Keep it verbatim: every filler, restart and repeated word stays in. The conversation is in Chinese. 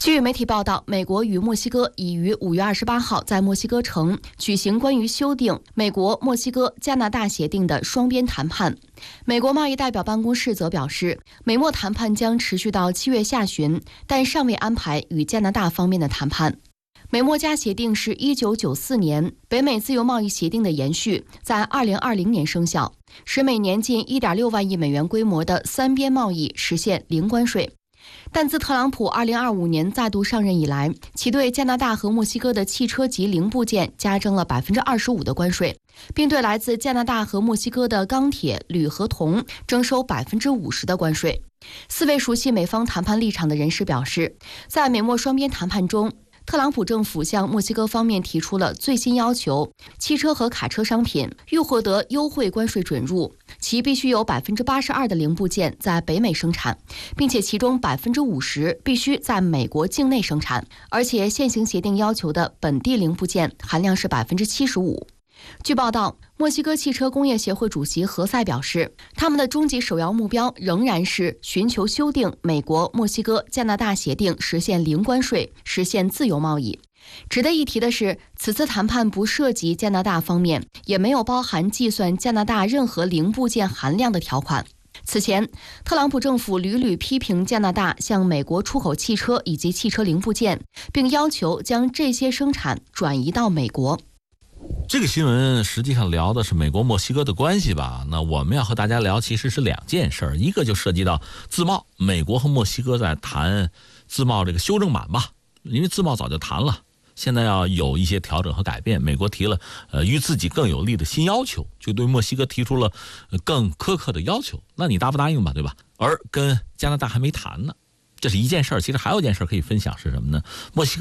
据媒体报道，美国与墨西哥已于五月二十八号在墨西哥城举行关于修订美国、墨西哥、加拿大协定的双边谈判。美国贸易代表办公室则表示，美墨谈判将持续到七月下旬，但尚未安排与加拿大方面的谈判。美墨加协定是一九九四年北美自由贸易协定的延续，在二零二零年生效，使每年近一点六万亿美元规模的三边贸易实现零关税。但自特朗普二零二五年再度上任以来，其对加拿大和墨西哥的汽车及零部件加征了百分之二十五的关税，并对来自加拿大和墨西哥的钢铁、铝和铜征收百分之五十的关税。四位熟悉美方谈判立场的人士表示，在美墨双边谈判中，特朗普政府向墨西哥方面提出了最新要求，汽车和卡车商品欲获得优惠关税准入，其必须有百分之八十二的零部件在北美生产，并且其中百分之五十必须在美国境内生产，而且现行协定要求的本地零部件含量是百分之七十五。据报道，墨西哥汽车工业协会主席何塞表示，他们的终极首要目标仍然是寻求修订美国、墨西哥、加拿大协定，实现零关税，实现自由贸易。值得一提的是，此次谈判不涉及加拿大方面，也没有包含计算加拿大任何零部件含量的条款。此前，特朗普政府屡屡批评加拿大向美国出口汽车以及汽车零部件，并要求将这些生产转移到美国。 这个新闻实际上聊的是美国墨西哥的关系吧，那我们要和大家聊其实是两件事，一个就涉及到自贸，美国和墨西哥在谈自贸这个修正版吧，因为自贸早就谈了，现在要有一些调整和改变，美国提了呃与自己更有利的新要求，就对墨西哥提出了更苛刻的要求，那你答不答应吧，对吧？而跟加拿大还没谈呢，这是一件事。其实还有一件事可以分享是什么呢？墨西哥